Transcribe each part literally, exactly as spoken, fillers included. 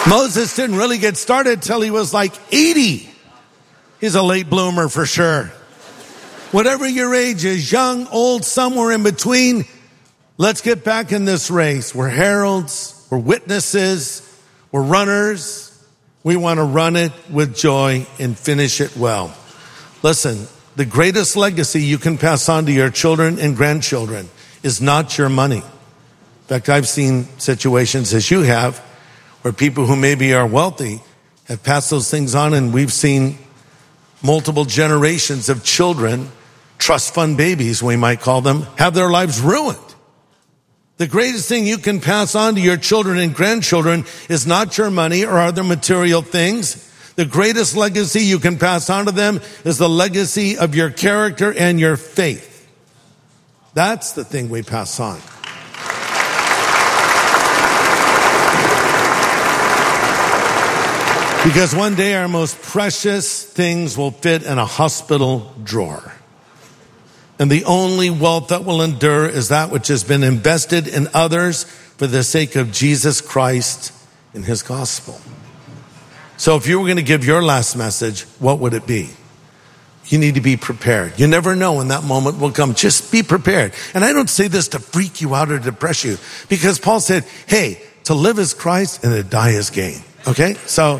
Moses didn't really get started till he was like eighty. He's a late bloomer for sure. Whatever your age is, young, old, somewhere in between, let's get back in this race. We're heralds, we're witnesses, we're runners. We want to run it with joy and finish it well. Listen, the greatest legacy you can pass on to your children and grandchildren is not your money. In fact, I've seen situations, as you have, where people who maybe are wealthy have passed those things on, and we've seen multiple generations of children, trust fund babies, we might call them, have their lives ruined. The greatest thing you can pass on to your children and grandchildren is not your money or other material things. The greatest legacy you can pass on to them is the legacy of your character and your faith. That's the thing we pass on. Because one day our most precious things will fit in a hospital drawer. And the only wealth that will endure is that which has been invested in others for the sake of Jesus Christ and his gospel. So if you were going to give your last message, what would it be? You need to be prepared. You never know when that moment will come. Just be prepared. And I don't say this to freak you out or depress you, because Paul said, hey, to live is Christ and to die is gain. Okay? So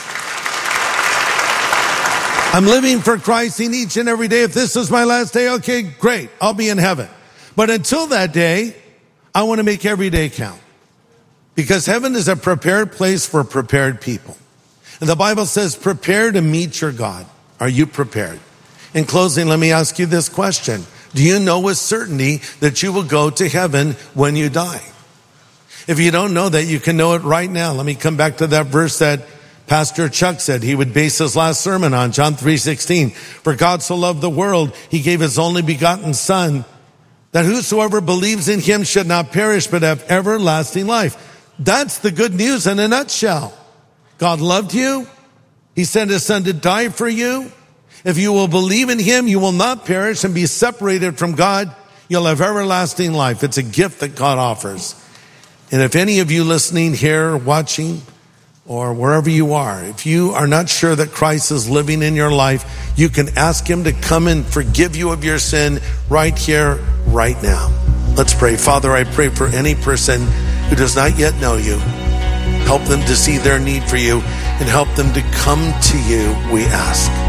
I'm living for Christ in each and every day. If this is my last day, okay, great. I'll be in heaven. But until that day, I want to make every day count. Because heaven is a prepared place for prepared people. And the Bible says, prepare to meet your God. Are you prepared? In closing, let me ask you this question. Do you know with certainty that you will go to heaven when you die? If you don't know that, you can know it right now. Let me come back to that verse that Pastor Chuck said he would base his last sermon on, John three sixteen. For God so loved the world, he gave his only begotten Son, that whosoever believes in him should not perish, but have everlasting life. That's the good news in a nutshell. God loved you. He sent his Son to die for you. If you will believe in him, you will not perish and be separated from God. You'll have everlasting life. It's a gift that God offers. And if any of you listening here, watching, or wherever you are, if you are not sure that Christ is living in your life, you can ask him to come and forgive you of your sin right here, right now. Let's pray. Father, I pray for any person who does not yet know you. Help them to see their need for you and help them to come to you, we ask.